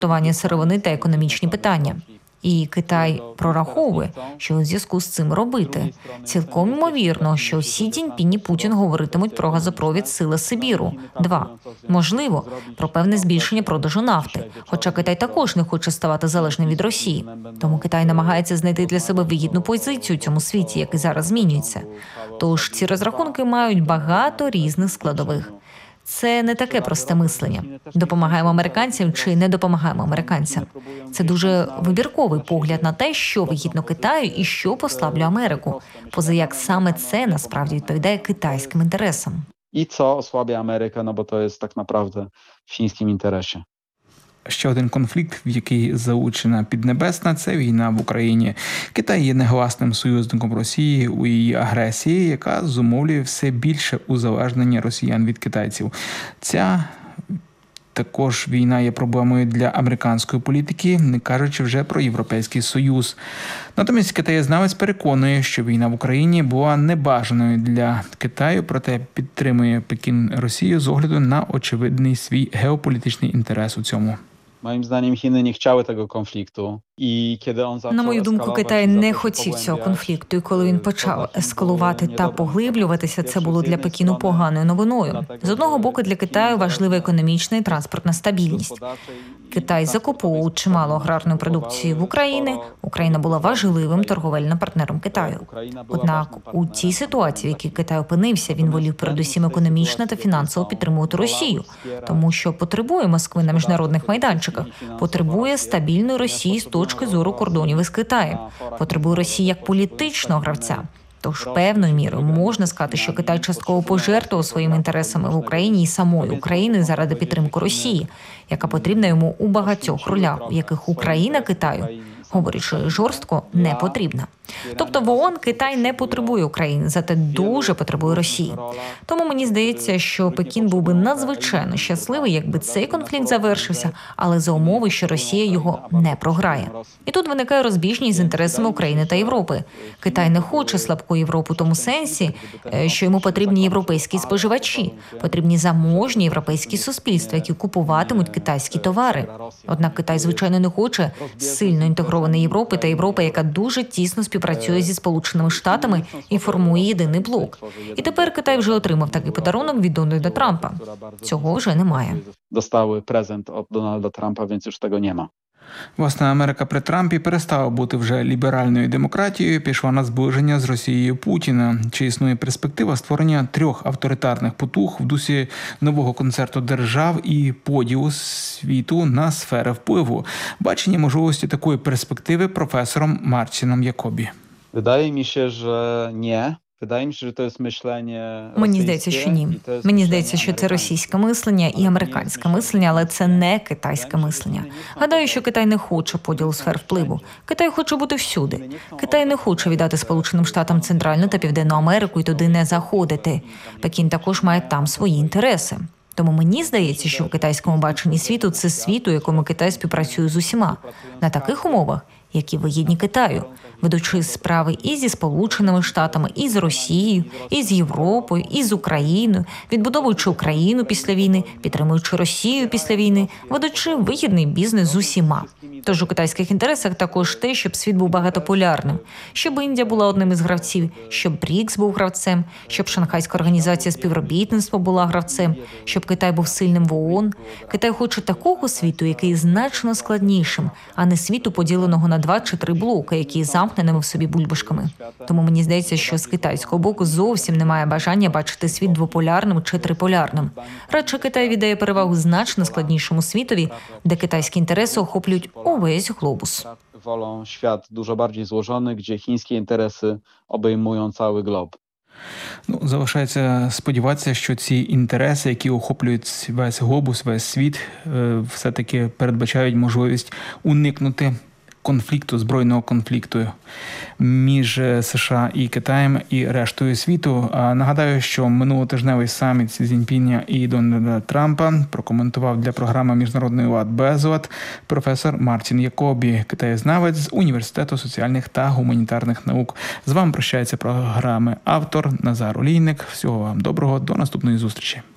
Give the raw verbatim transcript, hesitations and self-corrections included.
транспортування сировини та економічні питання. І Китай прораховує, що у зв'язку з цим робити. Цілком ймовірно, що Сі Цзіньпінь і Путін говоритимуть про газопровід «Сила Сибіру два». Можливо, про певне збільшення продажу нафти, хоча Китай також не хоче ставати залежним від Росії. Тому Китай намагається знайти для себе вигідну позицію у цьому світі, який зараз змінюється. Тож ці розрахунки мають багато різних складових. Це не таке просте мислення. Допомагаємо американцям чи не допомагаємо американцям. Це дуже вибірковий погляд на те, що вигідно Китаю і що послаблює Америку. Поза як саме це насправді відповідає китайським інтересам. І це ослаблює Америку, бо це так насправді в фінському інтересі. Ще один конфлікт, в який залучена Піднебесна – це війна в Україні. Китай є негласним союзником Росії у її агресії, яка зумовлює все більше узалежнення росіян від китайців. Ця також війна є проблемою для американської політики, не кажучи вже про Європейський Союз. Натомість китаєзнавець переконує, що війна в Україні була небажаною для Китаю, проте підтримує Пекін Росію з огляду на очевидний свій геополітичний інтерес у цьому. Moim zdaniem Chiny nie chciały tego konfliktu. І на мою думку, Китай не хотів цього конфлікту, і коли він почав ескалувати та поглиблюватися, це було для Пекіну поганою новиною. З одного боку, для Китаю важлива економічна і транспортна стабільність. Китай закуповував чимало аграрної продукції в Україні. Україна була важливим торговельним партнером Китаю. Однак у цій ситуації, в якій Китай опинився, він волів передусім економічно та фінансово підтримувати Росію, тому що потребує Москви на міжнародних майданчиках, потребує стабільної Росії з точки зору кордонів із Китаєм, потребує Росії як політичного гравця. Тож певною мірою можна сказати, що Китай частково пожертвував своїми інтересами в Україні і самої України заради підтримки Росії, яка потрібна йому у багатьох ролях, у яких Україна Китаю, говорячи жорстко, не потрібна. Тобто в ООН Китай не потребує України, зате дуже потребує Росії. Тому мені здається, що Пекін був би надзвичайно щасливий, якби цей конфлікт завершився, але за умови, що Росія його не програє. І тут виникає розбіжність з інтересами України та Європи. Китай не хоче слабку Європу в тому сенсі, що йому потрібні європейські споживачі, потрібні заможні європейські суспільства, які купуватимуть китайські товари. Однак Китай, звичайно, не хоче сильно інтегрованої Європи та Європи, яка дуже тісно співпрацює працює зі Сполученими Штатами і формує єдиний блок. І тепер Китай вже отримав такий подарунок від Дональда Трампа. Цього вже немає. Достали презент від Дональда Трампа, więc już tego nie ma. Власне, Америка при Трампі перестала бути вже ліберальною демократією, пішла на зближення з Росією Путіна. Чи існує перспектива створення трьох авторитарних потуг в дусі нового концерту держав і поділу світу на сфери впливу? Бачення можливості такої перспективи професором Марціном Якобі. Wydaje mi się, że nie. Мені здається, що ні. Мені здається, що це російське мислення і американське мислення, але це не китайське мислення. Гадаю, що Китай не хоче поділу сфер впливу. Китай хоче бути всюди. Китай не хоче віддати Сполученим Штатам Центральну та Південну Америку і туди не заходити. Пекін також має там свої інтереси. Тому мені здається, що в китайському баченні світу це світ, у якому Китай співпрацює з усіма. На таких умовах, які вигідні Китаю, ведучи справи і зі Сполученими Штатами, і з Росією, і з Європою, і з Україною, відбудовуючи Україну після війни, підтримуючи Росію після війни, ведучи вигідний бізнес з усіма. Тож у китайських інтересах також те, щоб світ був багатополярним, щоб Індія була одним із гравців, щоб БРІКС був гравцем, щоб Шанхайська організація співробітництва була гравцем, щоб Китай був сильним в ООН. Китай хоче такого світу, який значно складнішим, а не світу, поділеного на два чи три блоки, які замкненими в собі бульбашками. Тому мені здається, що з китайського боку зовсім немає бажання бачити світ двополярним чи триполярним. Радше Китай віддає перевагу значно складнішому світові, де китайські інтереси охоплюють увесь глобус. Wolą świat dużo bardziej złożony, gdzie chińskie interesy obejmują cały glob. Ну, залишається сподіватися, що ці інтереси, які охоплюють весь глобус, весь світ, все-таки передбачають можливість уникнути конфлікту, збройного конфлікту між США і Китаєм і рештою світу. А нагадаю, що минулотижневий саміт Сі Цзіньпіня і Дональда Трампа прокоментував для програми «Міжнародний лад без лад» професор Марцін Якобі, китаєзнавець з Університету соціальних та гуманітарних наук. З вами прощається програми автор Назар Олійник. Всього вам доброго, до наступної зустрічі.